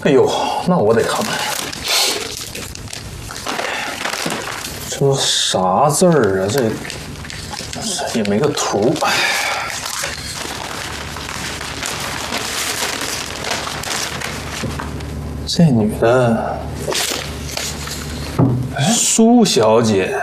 哎呦，那我得看看，这啥字儿啊？这也没个图。这女的，苏小姐。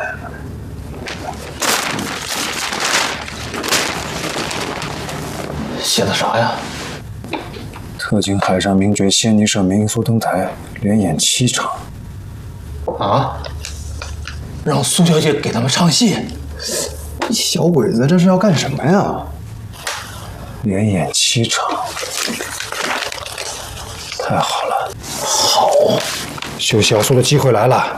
写的啥呀？ 特请海上名角仙尼社民俗登台，连演7场。 啊？让苏小姐给他们唱戏？ 小鬼子这是要干什么呀？ 连演7场，太好了！ 好， 秀小苏的机会来了。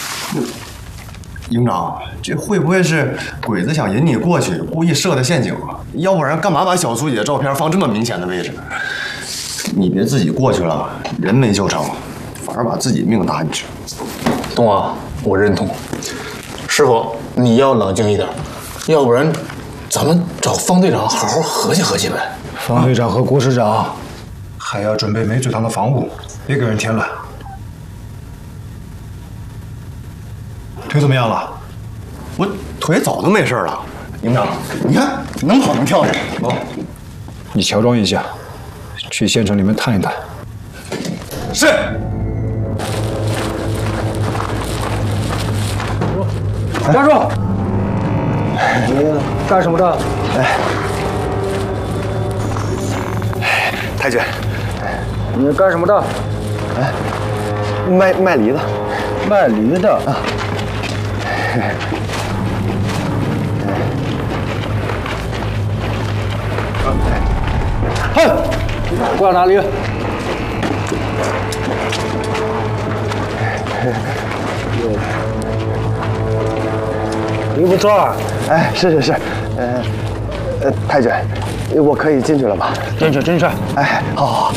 营长，这会不会是鬼子想引你过去，故意设的陷阱啊？要不然干嘛把小苏姐的照片放这么明显的位置？你别自己过去了，人没救成，反而把自己命搭进去。 东啊，我认同。师傅，你要冷静一点，要不然咱们找方队长好好合计合计呗。 方队长和郭师长还要准备梅水堂的房屋，别给人添乱。腿怎么样了？ 我腿早都没事了。营长，你看能跑能跳的。 哦，你乔装一下，去县城里面探一探。 是。 站住！你干什么的？ 太君， 你干什么的？ 卖梨的。 卖梨的啊。哼，挂哪里？梨不错。 哎，是，太君，我可以进去了吧？ 进去。 哎，好。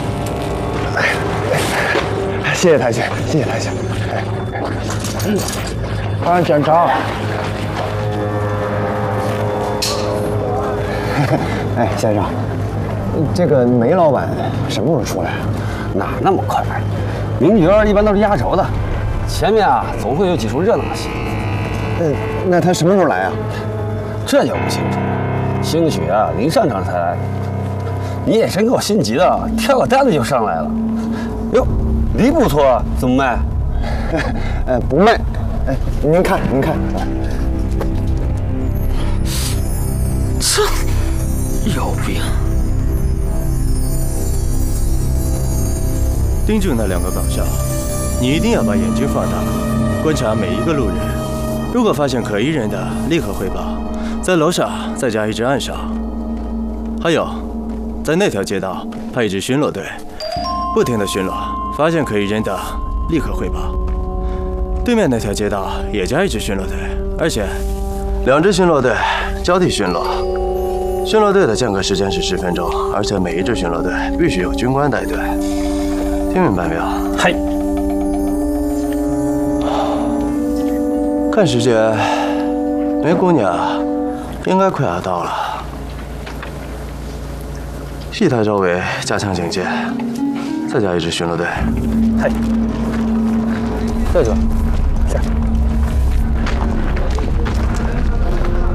谢谢太君，谢谢太君。 看检查。 哎，先生，这个梅老板什么时候出来啊？ 哪那么快？名角一般都是压轴的，前面啊总会有几出热闹戏。 那他什么时候来啊？ 这就不清楚，兴许啊临上场才来的。你也真够心急的，挑个单子就上来了。哟，梨不错啊，怎么卖？ 不卖。哎，您看。 这有病！ 盯住那2个岗哨，你一定要把眼睛放大，观察每一个路人。如果发现可疑人的，立刻汇报，在楼上再加一只暗哨。还有，在那条街道派一支巡逻队，不停地巡逻，发现可疑人的，立刻汇报。对面那条街道也加一支巡逻队，而且2支巡逻队交替巡逻。巡逻队的间隔时间是10分钟，而且每一支巡逻队必须有军官带队。听明白没有？ 嗨。 看时间，梅姑娘应该快要到了。戏台周围加强警戒，再加一支巡逻队。 嗨，这就。